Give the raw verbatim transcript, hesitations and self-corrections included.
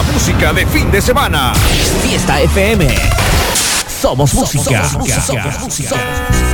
la música de fin de semana. Fiesta F M. Somos música. Somos música. Somos música.